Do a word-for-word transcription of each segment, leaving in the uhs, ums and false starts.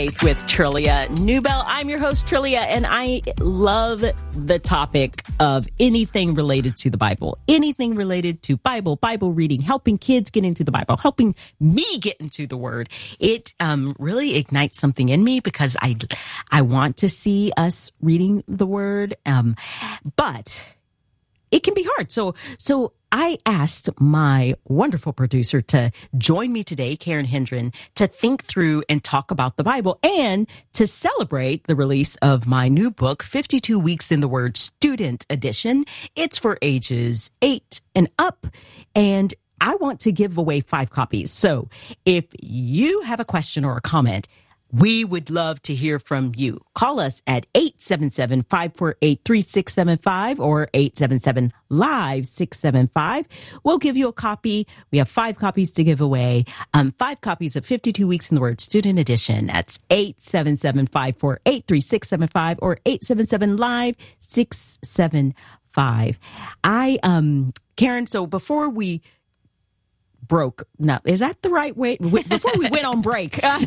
With Trillia Newbell. I'm your host, Trillia, and I love the topic of anything related to the Bible. Anything related to Bible, Bible reading, helping kids get into the Bible, helping me get into the Word. It um, really ignites something in me because I, I want to see us reading the Word, um, but it can be hard. So, so I asked my wonderful producer to join me today, Karen Hendren, to think through and talk about the Bible and to celebrate the release of my new book, fifty-two Weeks in the Word Student Edition. It's for ages eight and up, and I want to give away five copies. So if you have a question or a comment, we would love to hear from you. Call us at eight seven seven, five four eight, three six seven five or eight seven seven, live six seven five. We'll give you a copy. We have five copies to give away. Um, five copies of fifty-two Weeks in the Word Student Edition. That's eight seven seven, five four eight, three six seven five or eight seven seven, live six seven five. I, um, Karen, so before we broke, no, is that the right way? Before we went on break. Uh,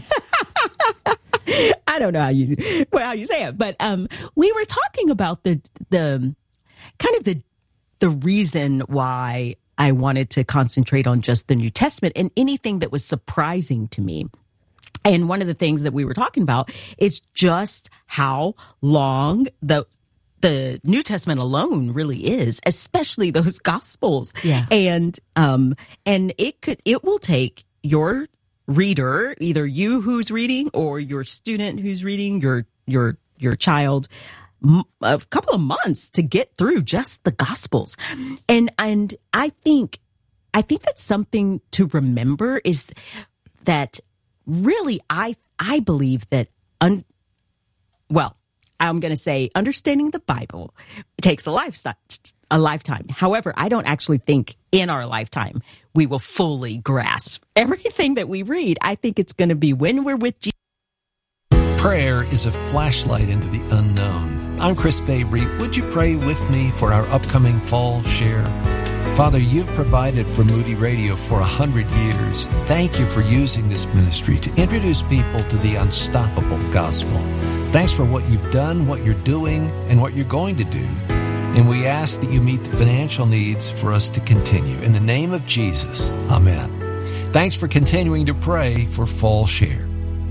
I don't know how you well, how you say it, but um, we were talking about the the kind of the the reason why I wanted to concentrate on just the New Testament and anything that was surprising to me. And one of the things that we were talking about is just how long the the New Testament alone really is, especially those Gospels. Yeah. And um and it could it will take your reader, either you who's reading or your student who's reading, your your your child, a couple of months to get through just the Gospels. And and I think I think that's something to remember, is that really I I believe that un, well, I'm going to say understanding the Bible takes a lifetime. A lifetime. However, I don't actually think in our lifetime we will fully grasp everything that we read. I think it's going to be when we're with Jesus. Prayer is a flashlight into the unknown. I'm Chris Fabry. Would you pray with me for our upcoming fall share? Father, you've provided for Moody Radio for a hundred years. Thank you for using this ministry to introduce people to the unstoppable gospel. Thanks for what you've done, what you're doing, and what you're going to do. And we ask that you meet the financial needs for us to continue. In the name of Jesus, amen. Thanks for continuing to pray for Fall Share.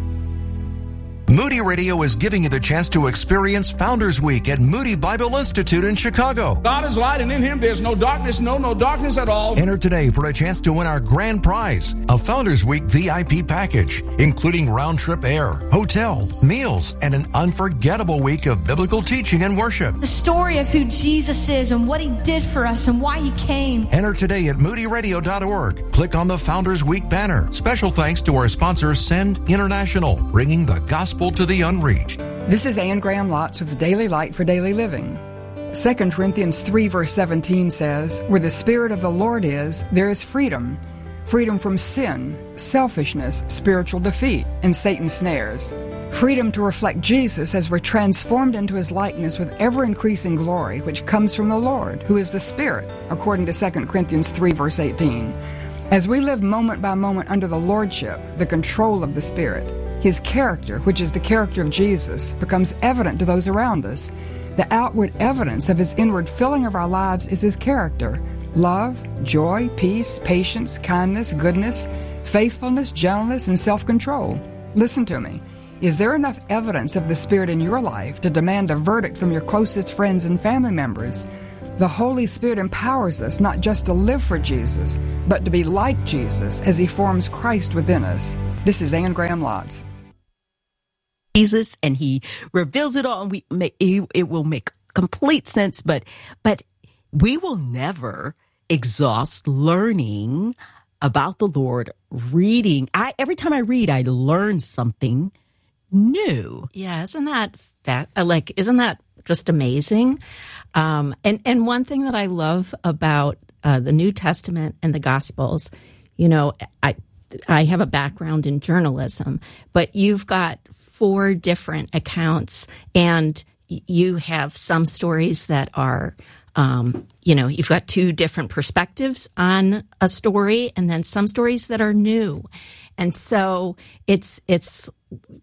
Moody Radio is giving you the chance to experience Founders Week at Moody Bible Institute in Chicago. God is light, and in Him there's no darkness, no, no darkness at all. Enter today for a chance to win our grand prize, a Founders Week V I P package, including round-trip air, hotel, meals, and an unforgettable week of biblical teaching and worship. The story of who Jesus is and what He did for us and why He came. Enter today at moody radio dot org. Click on the Founders Week banner. Special thanks to our sponsor, Send International, bringing the gospel to the unreached. This is Anne Graham Lotz with the Daily Light for Daily Living. Second Corinthians three verse seventeen says, "Where the Spirit of the Lord is, there is freedom. Freedom from sin, selfishness, spiritual defeat, and Satan's snares. Freedom to reflect Jesus as we're transformed into His likeness with ever-increasing glory, which comes from the Lord, who is the Spirit," according to Second Corinthians three verse eighteen. As we live moment by moment under the Lordship, the control of the Spirit, His character, which is the character of Jesus, becomes evident to those around us. The outward evidence of His inward filling of our lives is His character: love, joy, peace, patience, kindness, goodness, faithfulness, gentleness, and self-control. Listen to me. Is there enough evidence of the Spirit in your life to demand a verdict from your closest friends and family members? The Holy Spirit empowers us not just to live for Jesus, but to be like Jesus as He forms Christ within us. This is Anne Graham Lotz. Jesus, and He reveals it all, and we make, it will make complete sense. But but we will never exhaust learning about the Lord. Reading, I every time I read, I learn something new. Yeah, isn't that that like? Isn't that just amazing? Um, and and one thing that I love about uh, the New Testament and the Gospels, you know, I I have a background in journalism, but you've got four different accounts, and you have some stories that are, um, you know, you've got two different perspectives on a story, and then some stories that are new. And so it's it's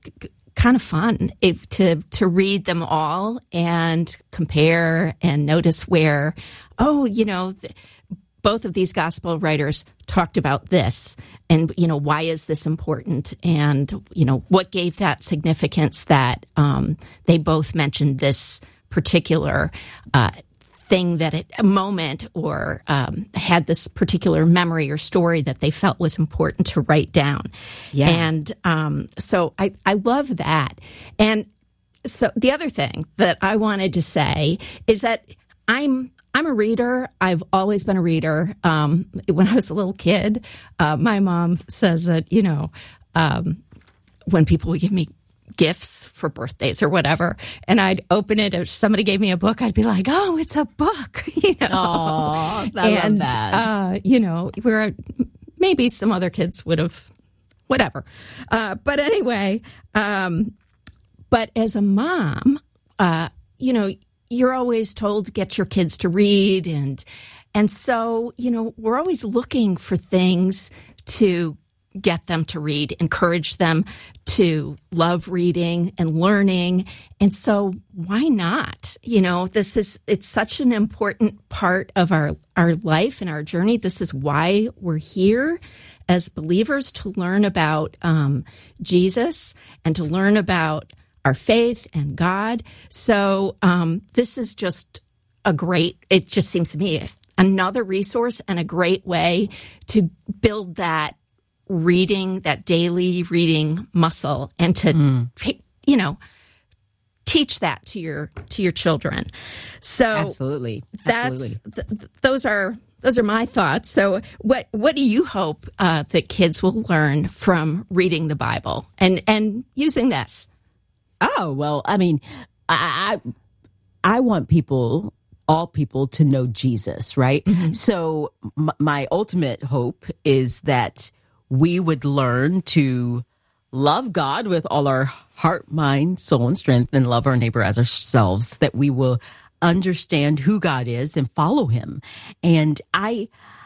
kind of fun if, to to read them all and compare and notice where, oh, you know, th- both of these gospel writers talked about this, and, you know, why is this important? And, you know, what gave that significance that um, they both mentioned this particular uh, thing that at a moment or um, had this particular memory or story that they felt was important to write down. Yeah. And um, so I, I love that. And so the other thing that I wanted to say is that I'm I'm a reader. I've always been a reader. Um, when I was a little kid, uh, my mom says that, you know, um, when people would give me gifts for birthdays or whatever, and I'd open it, if somebody gave me a book, I'd be like, oh, it's a book, you know. Aww, I and, love that. Uh, you know, where maybe some other kids would have, whatever. Uh, but anyway, um, but as a mom, uh, you know, you're always told to get your kids to read. And, and so, you know, we're always looking for things to get them to read, encourage them to love reading and learning. And so why not? You know, this is, it's such an important part of our, our life and our journey. This is why we're here as believers, to learn about um, Jesus and to learn about our faith and God. So um, this is just a great, it just seems to me, another resource and a great way to build that reading, that daily reading muscle, and to, mm. you know, teach that to your to your children. So absolutely, that's absolutely. Th- th- those are those are my thoughts. So what what do you hope uh, that kids will learn from reading the Bible and and using this? Oh, well, I mean, I I, I want people, all people, to know Jesus, right? Mm-hmm. So m- my ultimate hope is that we would learn to love God with all our heart, mind, soul, and strength, and love our neighbor as ourselves, that we will understand who God is and follow him. And I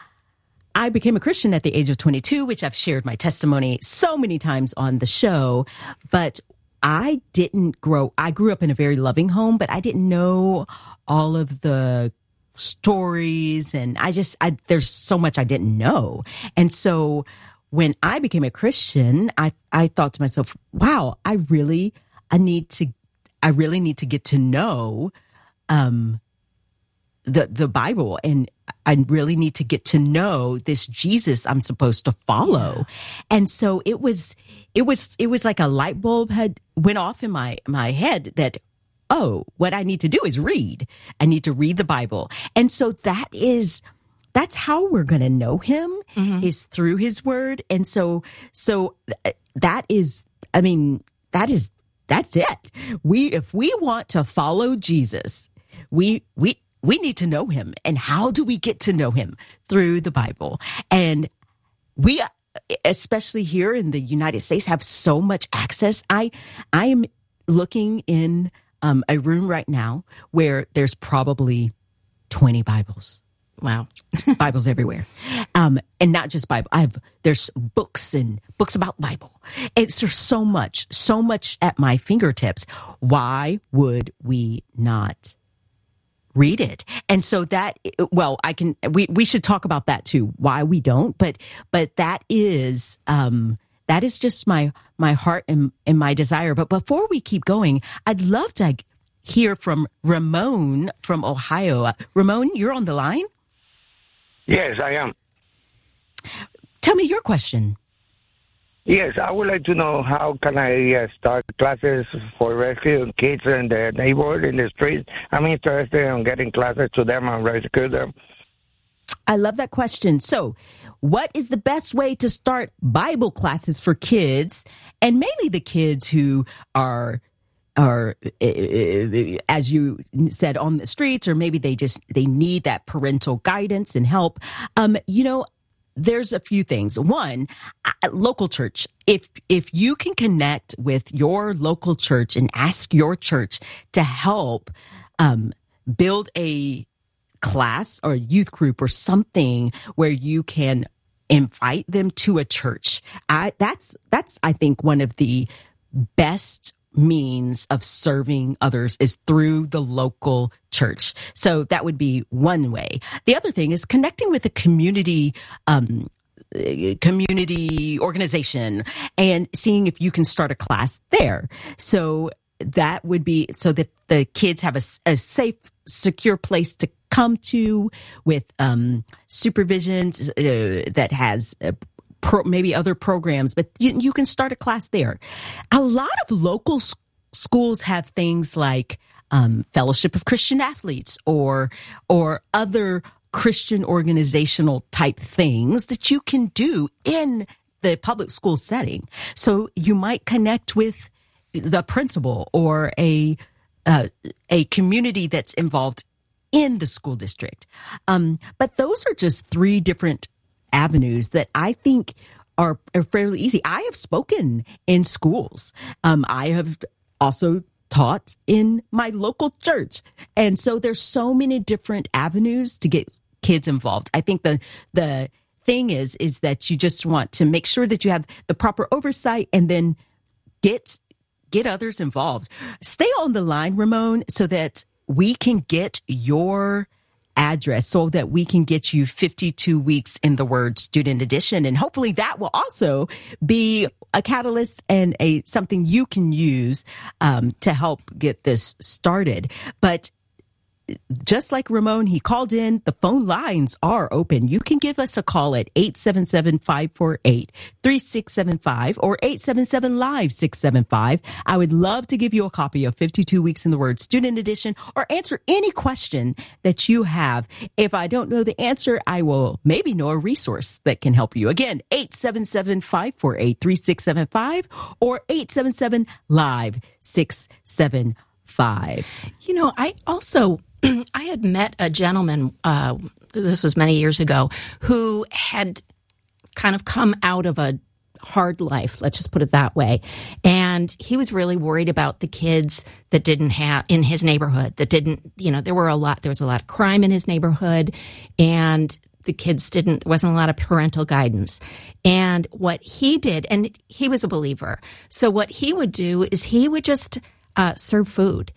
I became a Christian at the age of twenty-two, which I've shared my testimony so many times on the show, but I didn't grow, I grew up in a very loving home, but I didn't know all of the stories, and I just, I, there's so much I didn't know. And so when I became a Christian, I, I thought to myself, wow, I really, I need to, I really need to get to know, um, the, the Bible, and I really need to get to know this Jesus I'm supposed to follow. Yeah. And so it was, it was, it was like a light bulb had went off in my, my head that, oh, what I need to do is read. I need to read the Bible. And so that is, that's how we're going to know him, mm-hmm. is through his word. And so, so that is, I mean, that is, that's it. We, if we want to follow Jesus, we, we, we need to know him. And how do we get to know him? Through the Bible. And we, especially here in the United States, have so much access. I, I am looking in um, a room right now where there's probably twenty Bibles. Wow. Bibles everywhere. Um, and not just Bible. I have, there's books and books about Bible. It's, there's so much, so much at my fingertips. Why would we not read it? And so that, well, I can, we, we should talk about that too, why we don't, but, but that is, um, that is just my, my heart and, and my desire. But before we keep going, I'd love to hear from Ramon from Ohio. Uh, Ramon, you're on the line? Yes, I am. Tell me your question. Yes, I would like to know how can I uh, start classes for rescuing kids in the neighborhood, in the streets. I'm interested in getting classes to them and rescue them. I love that question. So, what is the best way to start Bible classes for kids, and mainly the kids who are are, as you said, on the streets, or maybe they just, they need that parental guidance and help? Um, you know, there's a few things. One, local church. If, if you can connect with your local church and ask your church to help, um, build a class or a youth group or something where you can invite them to a church. I, that's, that's, I think, one of the best means of serving others is through the local church. So that would be one way. The other thing is connecting with a community, um, community organization and seeing if you can start a class there. So that would be so that the kids have a, a safe, secure place to come to with um, supervisions uh, that has uh, Pro, maybe other programs, but you, you can start a class there. A lot of local s- schools have things like um, Fellowship of Christian Athletes or or other Christian organizational type things that you can do in the public school setting. So you might connect with the principal or a uh, a community that's involved in the school district. Um, but those are just three different avenues that I think are, are fairly easy. I have spoken in schools. Um, I have also taught in my local church. And so there's so many different avenues to get kids involved. I think the, the thing is, is that you just want to make sure that you have the proper oversight and then get, get others involved. Stay on the line, Ramon, so that we can get your address so that we can get you fifty-two weeks in the Word Student Edition. And hopefully that will also be a catalyst and a something you can use um, to help get this started. But just like Ramon, he called in, the phone lines are open. You can give us a call at eight seven seven, five four eight, three six seven five or eight seven seven, live six seven five. I would love to give you a copy of fifty-two Weeks in the Word Student Edition or answer any question that you have. If I don't know the answer, I will maybe know a resource that can help you. Again, eight seven seven, five four eight, three six seven five or eight seven seven, live six seven five. You know, I also... I had met a gentleman, uh, this was many years ago, who had kind of come out of a hard life, let's just put it that way. And he was really worried about the kids that didn't have, in his neighborhood, that didn't, you know, there were a lot, there was a lot of crime in his neighborhood, and the kids didn't, there wasn't a lot of parental guidance. And what he did, and he was a believer, so what he would do is he would just uh, serve food.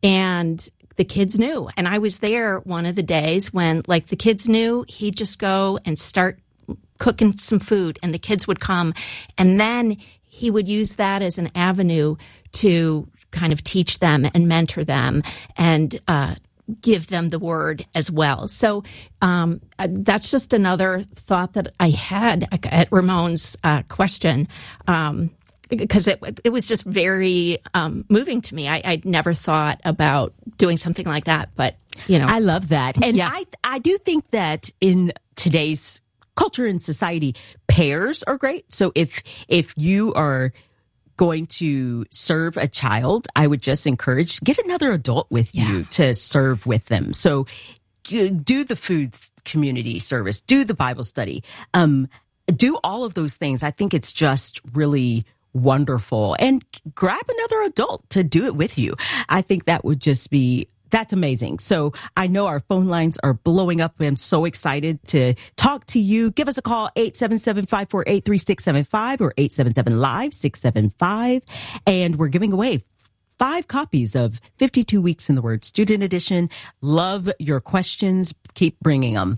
And the kids knew. And I was there one of the days when, like, the kids knew, he'd just go and start cooking some food and the kids would come. And then he would use that as an avenue to kind of teach them and mentor them and uh, give them the Word as well. So um, that's just another thought that I had at Ramon's uh, question. Um Because it it was just very um, moving to me. I, I'd never thought about doing something like that, but you know, I love that, and yeah. I I do think that in today's culture and society, pairs are great. So if if you are going to serve a child, I would just encourage get another adult with yeah. you to serve with them. So you do the food community service, do the Bible study, um, do all of those things. I think it's just really wonderful. And grab another adult to do it with you. I think that would just be, that's amazing. So I know our phone lines are blowing up. I'm so excited to talk to you. Give us a call, eight seven seven, five four eight, three six seven five or eight seven seven, live six seven five. And we're giving away five copies of fifty-two Weeks in the Word Student Edition. Love your questions. Keep bringing them.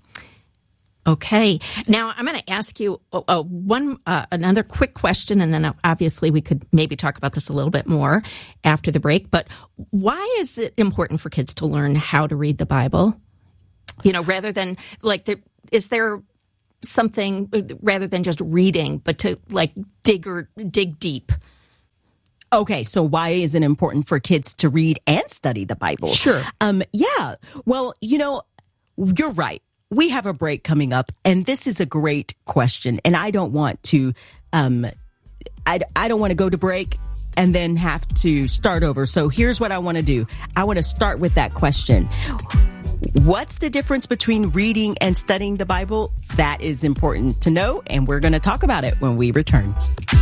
Okay. Now I'm going to ask you uh, uh, one uh, another quick question, and then obviously we could maybe talk about this a little bit more after the break. But why is it important for kids to learn how to read the Bible? You know, rather than like, there, is there something rather than just reading, but to like dig or dig deep? Okay, so why is it important for kids to read and study the Bible? Sure. Um. Yeah. Well, you know, you're right. We have a break coming up, and this is a great question. And I don't want to, um, I, I don't want to go to break and then have to start over. So here's what I want to do. I want to start with that question. What's the difference between reading and studying the Bible? That is important to know, and we're going to talk about it when we return.